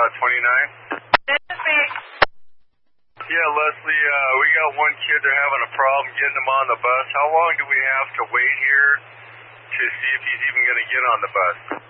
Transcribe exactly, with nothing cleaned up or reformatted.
twenty-nine. This is me. Yeah, Leslie, uh, we got one kid, they're having a problem getting him on the bus. How long do we have to wait here to see if he's even going to get on the bus?